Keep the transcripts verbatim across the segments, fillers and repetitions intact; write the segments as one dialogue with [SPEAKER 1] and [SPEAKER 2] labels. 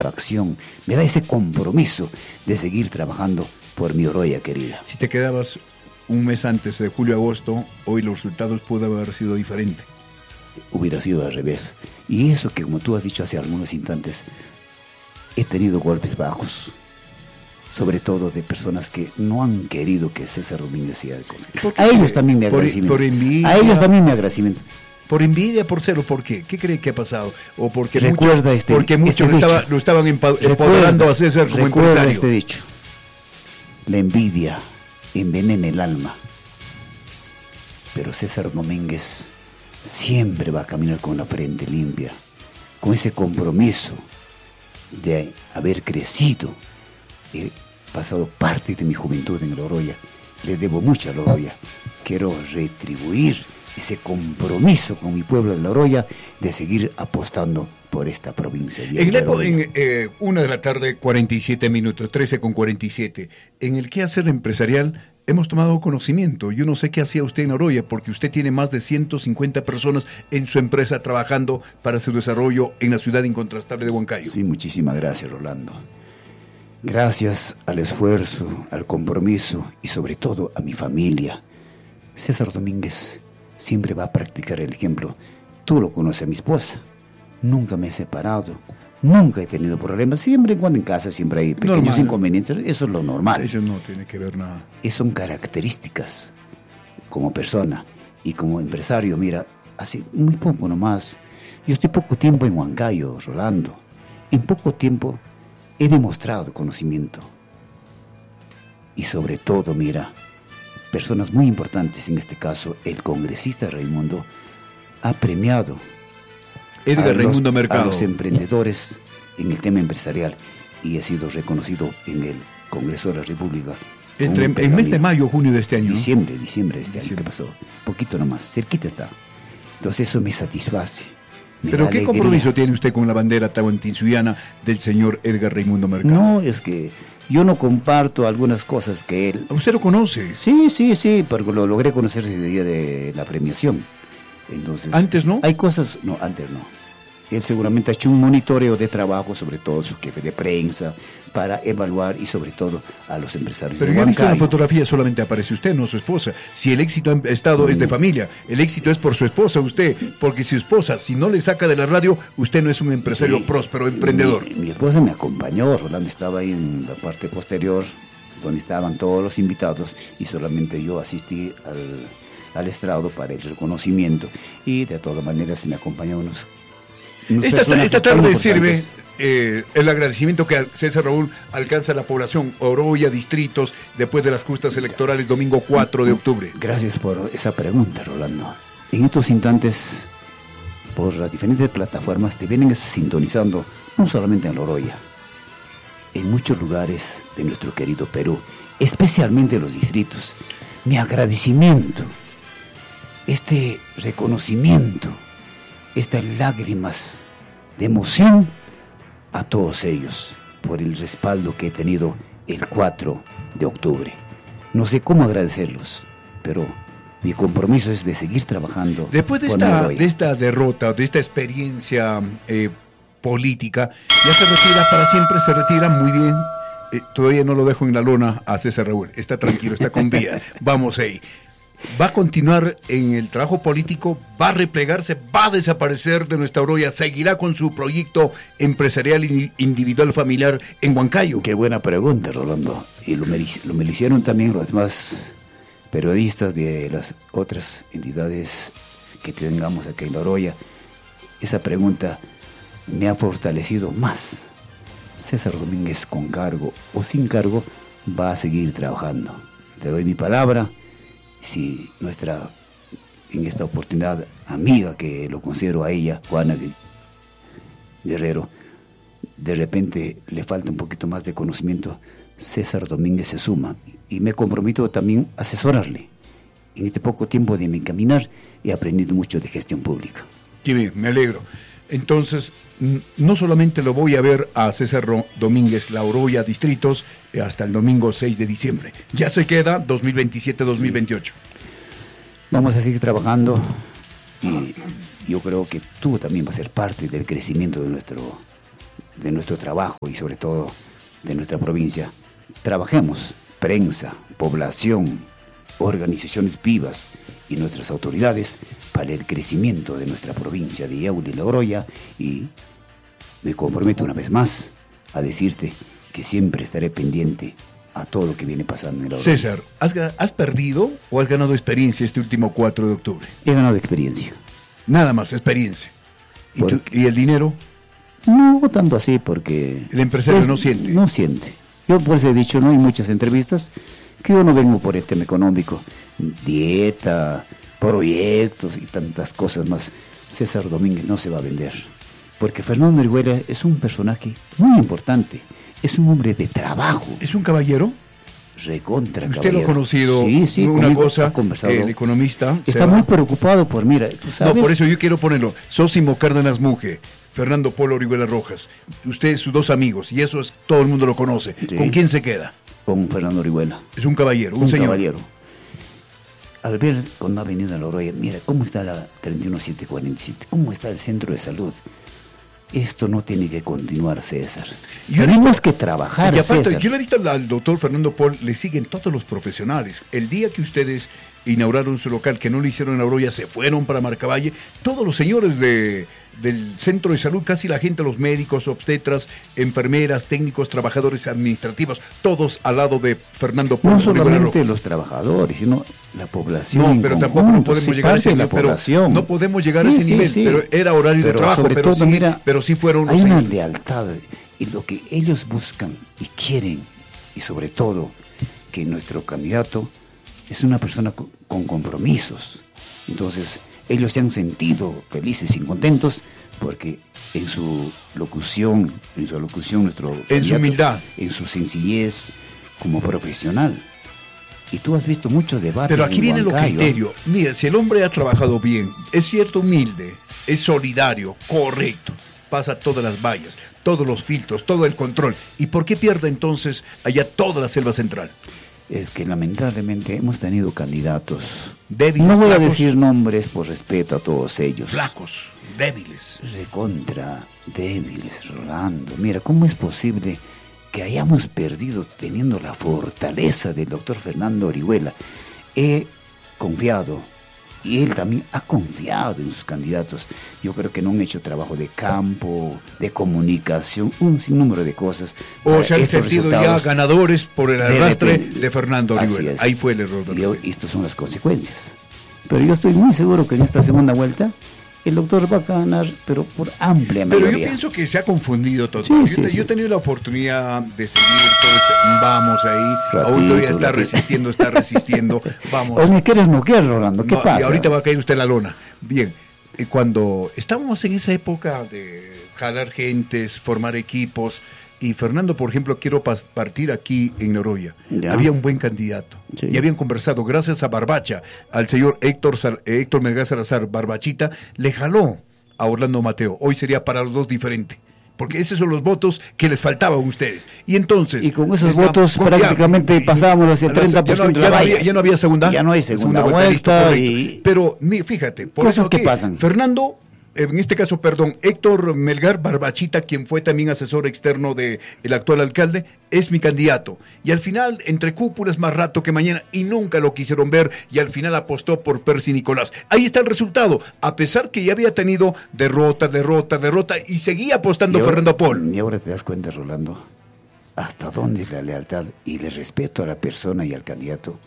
[SPEAKER 1] satisfacción, me da ese compromiso de seguir trabajando por mi Oroya querida.
[SPEAKER 2] Si te quedabas un mes antes de julio-agosto, hoy los resultados pueden haber sido diferentes.
[SPEAKER 1] Hubiera sido al revés. Y eso que, como tú has dicho hace algunos instantes, he tenido golpes bajos, sobre todo de personas que no han querido que César Domínguez sea el consejero. A ellos también me agradecimiento.
[SPEAKER 2] Por, por envidia,
[SPEAKER 1] a ellos también me agradecimiento.
[SPEAKER 2] Por envidia, por celo, ¿por qué? ¿Qué cree que ha pasado? O porque
[SPEAKER 1] recuerda
[SPEAKER 2] muchos,
[SPEAKER 1] este,
[SPEAKER 2] porque muchos
[SPEAKER 1] este
[SPEAKER 2] lo, estaba, lo estaban empoderando
[SPEAKER 1] recuerda,
[SPEAKER 2] a César como
[SPEAKER 1] recuerda
[SPEAKER 2] empresario.
[SPEAKER 1] Este dicho: la envidia envenena el alma, pero César Domínguez siempre va a caminar con la frente limpia, con ese compromiso de haber crecido. He pasado parte de mi juventud en el Oroya, le debo mucho al Oroya. Quiero retribuir ese compromiso con mi pueblo de la Oroya de seguir apostando por esta provincia.
[SPEAKER 2] En, la, en eh, una de la tarde, cuarenta y siete minutos, trece con cuarenta y siete, en el quehacer empresarial hemos tomado conocimiento. Yo no sé qué hacía usted en Oroya, porque usted tiene más de ciento cincuenta personas en su empresa trabajando para su desarrollo en la ciudad incontrastable de Huancayo.
[SPEAKER 1] Sí, muchísimas gracias, Rolando. Gracias al esfuerzo, al compromiso y sobre todo a mi familia. César Domínguez siempre va a practicar el ejemplo. Tú lo conoces a mi esposa. Nunca me he separado, nunca he tenido problemas. Siempre en cuando en casa siempre hay pequeños normal. Inconvenientes. Eso es lo normal.
[SPEAKER 2] Eso no tiene que ver nada.
[SPEAKER 1] Esas son características como persona y como empresario. Mira, hace muy poco nomás, yo estoy poco tiempo en Huancayo, Rolando. En poco tiempo he demostrado conocimiento. Y sobre todo, mira, personas muy importantes, en este caso el congresista Raimundo, ha premiado
[SPEAKER 2] Edgar
[SPEAKER 1] a
[SPEAKER 2] Raimundo
[SPEAKER 1] los,
[SPEAKER 2] Mercado
[SPEAKER 1] a los emprendedores en el tema empresarial, y ha sido reconocido en el Congreso de la República.
[SPEAKER 2] Entre el mes de mayo, junio de este año.
[SPEAKER 1] Diciembre, ¿no? diciembre de este
[SPEAKER 2] diciembre.
[SPEAKER 1] año, ¿qué pasó? Poquito nomás, cerquita está. Entonces eso me satisface. Me
[SPEAKER 2] ¿Pero
[SPEAKER 1] da
[SPEAKER 2] qué
[SPEAKER 1] alegría.
[SPEAKER 2] compromiso tiene usted con la bandera tahuantinsuiana del señor Edgar Raimundo Mercado?
[SPEAKER 1] No, es que yo no comparto algunas cosas que él...
[SPEAKER 2] ¿Usted lo conoce?
[SPEAKER 1] Sí, sí, sí, porque lo logré conocer el día de la premiación. Entonces,
[SPEAKER 2] ¿antes no?
[SPEAKER 1] Hay cosas... No, antes no. Él seguramente ha hecho un monitoreo de trabajo, sobre todo su jefe de prensa, para evaluar y sobre todo a los empresarios.
[SPEAKER 2] Pero
[SPEAKER 1] de
[SPEAKER 2] yo he visto
[SPEAKER 1] Huancayo.
[SPEAKER 2] en la fotografía solamente aparece usted, no su esposa. Si el éxito ha estado mm. es de familia, el éxito es por su esposa, usted, porque si su esposa, si no le saca de la radio, usted no es un empresario sí, próspero, emprendedor.
[SPEAKER 1] Mi, mi esposa me acompañó, Rolando estaba ahí en la parte posterior, donde estaban todos los invitados, y solamente yo asistí al, al estrado para el reconocimiento, y de todas maneras me acompañó unos...
[SPEAKER 2] Esta, esta tarde sirve eh, el agradecimiento que César Raúl alcanza a la población Oroya, distritos, después de las justas electorales domingo cuatro de octubre.
[SPEAKER 1] Gracias por esa pregunta, Rolando. En estos instantes, por las diferentes plataformas, te vienen sintonizando, no solamente en Oroya, en muchos lugares de nuestro querido Perú, especialmente en los distritos. Mi agradecimiento, este reconocimiento, estas lágrimas de emoción a todos ellos por el respaldo que he tenido el cuatro de octubre. No sé cómo agradecerlos, pero mi compromiso es de seguir trabajando.
[SPEAKER 2] Después de esta, de esta derrota, de esta experiencia eh, política, ya se retira para siempre, se retira muy bien. Eh, todavía no lo dejo en la lona a César Raúl, está tranquilo, está con vida. Vamos ahí. Va a continuar en el trabajo político, va a replegarse, va a desaparecer de nuestra Oroya, seguirá con su proyecto empresarial individual familiar en Huancayo.
[SPEAKER 1] Qué buena pregunta, Rolando. Y lo me, lo me lo hicieron también los demás periodistas de las otras entidades que tengamos aquí en la Oroya. Esa pregunta me ha fortalecido más. César Domínguez, con cargo o sin cargo, va a seguir trabajando. Te doy mi palabra. Si nuestra, en esta oportunidad, amiga, que lo considero a ella, Juana Guerrero, de repente le falta un poquito más de conocimiento, César Domínguez se suma, y me comprometo también a asesorarle. En este poco tiempo de mi caminar he aprendido mucho de gestión pública.
[SPEAKER 2] Qué bien, me alegro. Entonces, no solamente lo voy a ver a César Domínguez, la Oroya Distritos, hasta el domingo seis de diciembre. Ya se queda dos mil veintisiete dos mil veintiocho.
[SPEAKER 1] Vamos a seguir trabajando y yo creo que tú también vas a ser parte del crecimiento de nuestro, de nuestro trabajo y sobre todo de nuestra provincia, trabajemos, prensa, población, organizaciones vivas y nuestras autoridades para el crecimiento de nuestra provincia de Yauli y Logroño, y me comprometo una vez más a decirte que siempre estaré pendiente a todo lo que viene pasando en Logroño.
[SPEAKER 2] César, ¿has, ¿has perdido o has ganado experiencia este último cuatro de octubre?
[SPEAKER 1] He ganado experiencia.
[SPEAKER 2] Nada más, experiencia. ¿Y, tú, ¿y el dinero?
[SPEAKER 1] No tanto así, porque...
[SPEAKER 2] El empresario
[SPEAKER 1] pues,
[SPEAKER 2] no siente.
[SPEAKER 1] No siente. Yo por eso he dicho, ¿no? En muchas entrevistas, que yo no vengo por el tema económico, dieta, proyectos y tantas cosas más. César Domínguez no se va a vender, porque Fernando Orihuela es un personaje muy importante, es un hombre de trabajo.
[SPEAKER 2] ¿Es un caballero?
[SPEAKER 1] Recontra
[SPEAKER 2] ¿Usted
[SPEAKER 1] caballero.
[SPEAKER 2] lo ha conocido?
[SPEAKER 1] Sí, sí,
[SPEAKER 2] una cosa,
[SPEAKER 1] ha conversado.
[SPEAKER 2] El economista.
[SPEAKER 1] Está muy preocupado por, mira, ¿tú sabes?
[SPEAKER 2] No, por eso yo quiero ponerlo. Sósimo Cárdenas Muge, Fernando Polo Orihuela Rojas, ustedes sus dos amigos, y eso es, todo el mundo lo conoce. Sí. ¿Con quién se queda?
[SPEAKER 1] Con Fernando Orihuela.
[SPEAKER 2] Es un caballero, un,
[SPEAKER 1] un
[SPEAKER 2] señor.
[SPEAKER 1] caballero. Al ver cuando ha venido a Logroño, mira, ¿cómo está la treinta y uno siete cuarenta y siete? ¿Cómo está el centro de salud? Esto no tiene que continuar, César. Yo Tenemos visto, que trabajar,
[SPEAKER 2] y aparte,
[SPEAKER 1] César.
[SPEAKER 2] Yo le he visto al doctor Fernando Pol, le siguen todos los profesionales. El día que ustedes inauguraron su local, que no lo hicieron en Logroño, se fueron para Marcavalle, todos los señores de, del centro de salud, casi la gente, los médicos, obstetras, enfermeras, técnicos, trabajadores administrativos, todos al lado de Fernando Pol.
[SPEAKER 1] No solamente los trabajadores, sino la población.
[SPEAKER 2] No, pero tampoco no podemos llegar a ese nivel. Pero no podemos llegar sí, a ese sí, nivel, sí. Pero era horario pero de trabajo, sobre pero, todo, sí, mira, pero sí fueron.
[SPEAKER 1] Hay una lealtad y lo que ellos buscan y quieren, y sobre todo que nuestro candidato es una persona con, con compromisos. Entonces, ellos se han sentido felices y contentos porque en su locución, en su locución, nuestro
[SPEAKER 2] en su humildad,
[SPEAKER 1] en su sencillez como profesional. Y tú has visto muchos debates.
[SPEAKER 2] Pero aquí viene lo criterio. Mira, si el hombre ha trabajado bien, es cierto, humilde, es solidario, correcto, pasa todas las vallas, todos los filtros, todo el control. ¿Y por qué pierde entonces allá toda la selva central?
[SPEAKER 1] Es que lamentablemente hemos tenido candidatos
[SPEAKER 2] débiles.
[SPEAKER 1] No voy
[SPEAKER 2] flacos,
[SPEAKER 1] a decir nombres por respeto a todos ellos.
[SPEAKER 2] Flacos, débiles.
[SPEAKER 1] Recontra débiles, Rolando. Mira, ¿cómo es posible que hayamos perdido teniendo la fortaleza del doctor Fernando Orihuela? He confiado, y él también ha confiado en sus candidatos. Yo creo que no han hecho trabajo de campo, de comunicación, un sinnúmero de cosas.
[SPEAKER 2] O se han sentido ya ganadores por el arrastre de, de Fernando Orihuela. Ahí fue el error.
[SPEAKER 1] Y estas son las consecuencias. Pero yo estoy muy seguro que en esta segunda vuelta el doctor va a ganar, pero por amplia mayoría.
[SPEAKER 2] Pero yo pienso que se ha confundido todo.
[SPEAKER 1] Sí,
[SPEAKER 2] yo,
[SPEAKER 1] sí,
[SPEAKER 2] yo
[SPEAKER 1] sí.
[SPEAKER 2] he tenido la oportunidad de seguir todo este, vamos ahí,
[SPEAKER 1] Ratito,
[SPEAKER 2] aún todavía está
[SPEAKER 1] ratito.
[SPEAKER 2] resistiendo, está resistiendo, vamos.
[SPEAKER 1] ¿O me quieres noquear, Rolando? ¿Qué
[SPEAKER 2] no,
[SPEAKER 1] pasa?
[SPEAKER 2] Y ahorita va a caer usted en la lona. Bien, y cuando estábamos en esa época de jalar gentes, formar equipos, y Fernando, por ejemplo, quiero pas- partir aquí en Noroya.
[SPEAKER 1] Ya.
[SPEAKER 2] Había un buen candidato.
[SPEAKER 1] Sí.
[SPEAKER 2] Y habían conversado, gracias a Barbacha, al señor Héctor, Sal- Héctor Melgar Salazar, Barbachita, le jaló a Orlando Mateo. Hoy sería para los dos diferente. Porque esos son los votos que les faltaban a ustedes. Y entonces...
[SPEAKER 1] Y con esos
[SPEAKER 2] está,
[SPEAKER 1] votos
[SPEAKER 2] con,
[SPEAKER 1] prácticamente
[SPEAKER 2] ya,
[SPEAKER 1] pasábamos hacia el treinta por ciento
[SPEAKER 2] ya no, ya,
[SPEAKER 1] de la
[SPEAKER 2] no
[SPEAKER 1] valla.
[SPEAKER 2] había, ya no había segunda.
[SPEAKER 1] Ya no hay segunda, segunda vuelta.
[SPEAKER 2] Listo, correcto.
[SPEAKER 1] Y...
[SPEAKER 2] Pero mi, fíjate, por
[SPEAKER 1] cosas
[SPEAKER 2] eso
[SPEAKER 1] que
[SPEAKER 2] que
[SPEAKER 1] pasan.
[SPEAKER 2] Fernando... En este caso, perdón, Héctor Melgar Barbachita, quien fue también asesor externo del actual alcalde, es mi candidato. Y al final, entre cúpulas, más rato que mañana, y nunca lo quisieron ver, y al final apostó por Percy Nicolás. Ahí está el resultado, a pesar que ya había tenido derrota, derrota, derrota, y seguía apostando
[SPEAKER 1] y ahora,
[SPEAKER 2] Fernando Pol.
[SPEAKER 1] Y ahora te das cuenta, Rolando, hasta dónde es la lealtad y el respeto a la persona y al candidato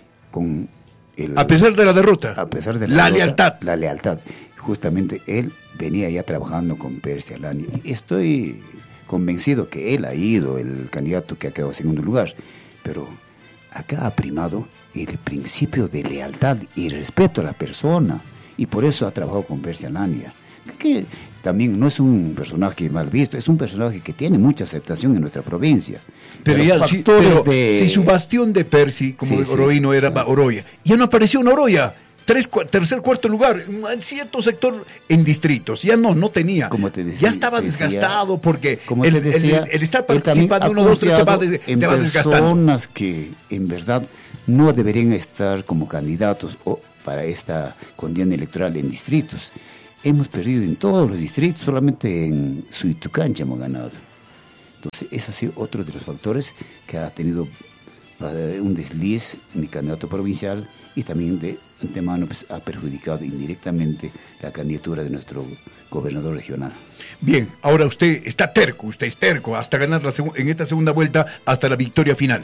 [SPEAKER 1] con el...
[SPEAKER 2] A pesar de la derrota.
[SPEAKER 1] A pesar de la,
[SPEAKER 2] la
[SPEAKER 1] derrota,
[SPEAKER 2] lealtad.
[SPEAKER 1] La lealtad. Justamente él venía ya trabajando con Percy Alani. Estoy convencido que él ha ido, el candidato que ha quedado en segundo lugar, pero acá ha primado el principio de lealtad y respeto a la persona, y por eso ha trabajado con Percy Alani, que también no es un personaje mal visto, es un personaje que tiene mucha aceptación en nuestra provincia.
[SPEAKER 2] Pero, pero ya, si, pero de... si su bastión de Percy, como sí, Oroy, sí, no era claro. Oroya, ya no apareció en Oroya. Tres, cu- tercer, cuarto lugar, en cierto sector en distritos, ya no, no tenía,
[SPEAKER 1] como te decía,
[SPEAKER 2] ya estaba
[SPEAKER 1] decía,
[SPEAKER 2] desgastado porque
[SPEAKER 1] como
[SPEAKER 2] el,
[SPEAKER 1] te decía,
[SPEAKER 2] el, el estar participando uno, dos, tres, te va, des,
[SPEAKER 1] en
[SPEAKER 2] te va desgastando.
[SPEAKER 1] Personas que en verdad no deberían estar como candidatos o para esta contienda electoral en distritos. hemos perdido en todos los distritos, solamente en Suitucancha hemos ganado. Entonces, ese ha sido otro de los factores que ha tenido un desliz mi candidato provincial y también de antemano pues, ha perjudicado indirectamente la candidatura de nuestro gobernador regional.
[SPEAKER 2] Bien, ahora usted está terco, usted es terco hasta ganar la seg- en esta segunda vuelta, hasta la victoria final.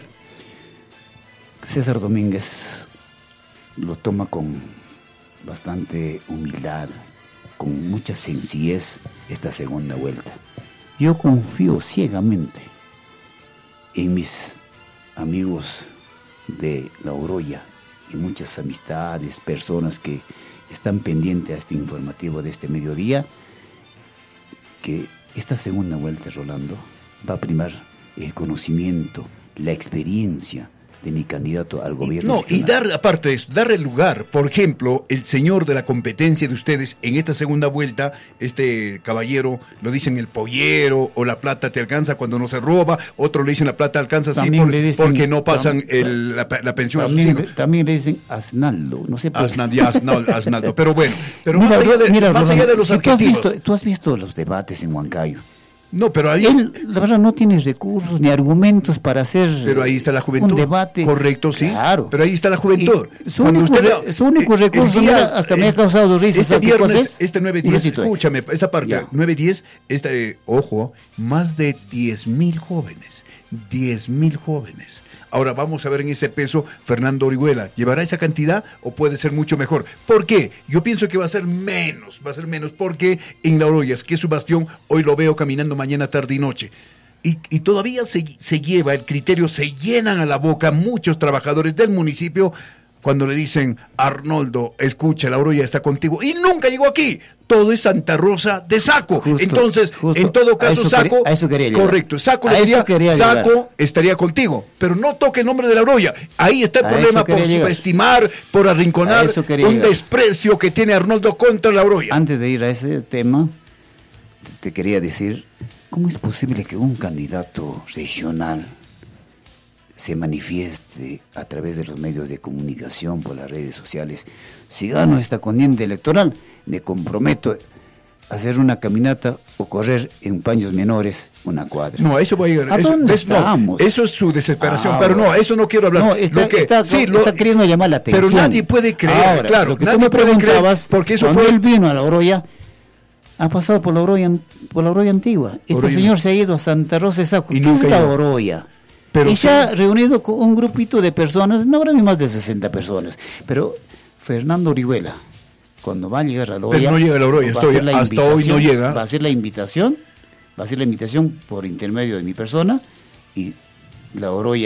[SPEAKER 1] César Domínguez lo toma con bastante humildad, con mucha sencillez esta segunda vuelta. Yo confío ciegamente en mis amigos de La Oroya y muchas amistades, personas que están pendientes a este informativo de este mediodía, que esta segunda vuelta, Rolando, va a primar el conocimiento, la experiencia de mi candidato al gobierno.
[SPEAKER 2] No, regional. Y dar, aparte de eso, darle lugar, por ejemplo, el señor de la competencia de ustedes en esta segunda vuelta, este caballero, lo dicen el pollero, o la plata te alcanza cuando no se roba, otro le dicen la plata alcanza así por, dicen, porque no pasan también, el, la, la pensión
[SPEAKER 1] también,
[SPEAKER 2] a sus hijos.
[SPEAKER 1] También le dicen Asnaldo, no sé por
[SPEAKER 2] Asnaldo, Asnaldo, Asnaldo, pero bueno, pero
[SPEAKER 1] mira,
[SPEAKER 2] más allá de,
[SPEAKER 1] mira,
[SPEAKER 2] más
[SPEAKER 1] Rolando,
[SPEAKER 2] allá de los
[SPEAKER 1] si tú has,
[SPEAKER 2] adjetivos.
[SPEAKER 1] visto, tú has visto los debates en Huancayo.
[SPEAKER 2] No, pero ahí...
[SPEAKER 1] Él, la verdad, no tiene recursos ni argumentos para hacer
[SPEAKER 2] pero ahí está la juventud.
[SPEAKER 1] Un debate.
[SPEAKER 2] Correcto, sí.
[SPEAKER 1] Claro.
[SPEAKER 2] Pero ahí está la juventud.
[SPEAKER 1] Y su, único,
[SPEAKER 2] usted,
[SPEAKER 1] re, su único recurso,
[SPEAKER 2] día,
[SPEAKER 1] mira, hasta me ha causado risa.
[SPEAKER 2] Este viernes, este nueve diez,
[SPEAKER 1] Recito,
[SPEAKER 2] escúchame, esta parte,
[SPEAKER 1] ya.
[SPEAKER 2] nueve diez, este, eh, ojo, más de diez mil jóvenes. diez mil jóvenes. Ahora vamos a ver en ese peso, Fernando Orihuela, ¿llevará esa cantidad o puede ser mucho mejor? ¿Por qué? Yo pienso que va a ser menos, va a ser menos, porque en La Oroya, que es su bastión, hoy lo veo caminando mañana, tarde y noche. Y, y todavía se, se lleva el criterio, se llenan a la boca muchos trabajadores del municipio cuando le dicen, Arnoldo, escucha, La Oroya está contigo, y nunca llegó aquí. Todo es Santa Rosa de Saco.
[SPEAKER 1] Justo,
[SPEAKER 2] Entonces,
[SPEAKER 1] justo,
[SPEAKER 2] en todo caso, Saco,
[SPEAKER 1] quería, a eso quería
[SPEAKER 2] correcto, Saco,
[SPEAKER 1] a
[SPEAKER 2] le diría,
[SPEAKER 1] quería
[SPEAKER 2] Saco
[SPEAKER 1] llegar.
[SPEAKER 2] estaría contigo, pero no toque el nombre de La Oroya. Ahí está el
[SPEAKER 1] a
[SPEAKER 2] problema por llegar. subestimar, por arrinconar, un
[SPEAKER 1] llegar.
[SPEAKER 2] desprecio que tiene Arnoldo contra La Oroya.
[SPEAKER 1] Antes de ir a ese tema, te quería decir, ¿cómo es posible que un candidato regional se manifieste a través de los medios de comunicación, por las redes sociales? Si gano esta contienda electoral, me comprometo a hacer una caminata o correr en paños menores una cuadra.
[SPEAKER 2] No, eso va a llegar.
[SPEAKER 1] ¿A
[SPEAKER 2] eso,
[SPEAKER 1] dónde
[SPEAKER 2] es, no,
[SPEAKER 1] estamos?
[SPEAKER 2] eso es su desesperación,
[SPEAKER 1] Ah,
[SPEAKER 2] pero no, eso no quiero hablar.
[SPEAKER 1] No, está,
[SPEAKER 2] lo que,
[SPEAKER 1] está,
[SPEAKER 2] sí, lo,
[SPEAKER 1] está queriendo llamar la atención.
[SPEAKER 2] Pero nadie puede creer,
[SPEAKER 1] Ahora,
[SPEAKER 2] claro,
[SPEAKER 1] lo que
[SPEAKER 2] nadie
[SPEAKER 1] tú me
[SPEAKER 2] puede
[SPEAKER 1] preguntabas,
[SPEAKER 2] creer, porque eso
[SPEAKER 1] cuando
[SPEAKER 2] fue...
[SPEAKER 1] él vino a La Oroya, ha pasado por la Oroya, por la Oroya antigua. Este
[SPEAKER 2] Oroya.
[SPEAKER 1] señor se ha ido a Santa Rosa de Saco.
[SPEAKER 2] Y
[SPEAKER 1] ¿Qué es
[SPEAKER 2] nunca
[SPEAKER 1] la
[SPEAKER 2] llegó.
[SPEAKER 1] Oroya?
[SPEAKER 2] Pero
[SPEAKER 1] y
[SPEAKER 2] sí.
[SPEAKER 1] se ha reunido con un grupito de personas, no habrá ni más de sesenta personas, pero Fernando Orihuela, cuando va a llegar a La Oroya,
[SPEAKER 2] Pero no llega a La Oroya,
[SPEAKER 1] va a
[SPEAKER 2] estoy-
[SPEAKER 1] hacer la
[SPEAKER 2] hasta hoy no
[SPEAKER 1] invitación,
[SPEAKER 2] llega.
[SPEAKER 1] Va a hacer la invitación, va a hacer la invitación por intermedio de mi persona, y La Oroya